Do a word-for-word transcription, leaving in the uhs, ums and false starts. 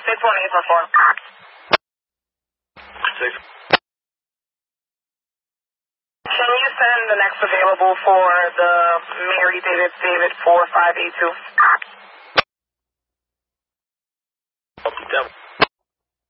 six one eight four four. Six. Can you send the next available for the Mary David David four five eight two? Devil.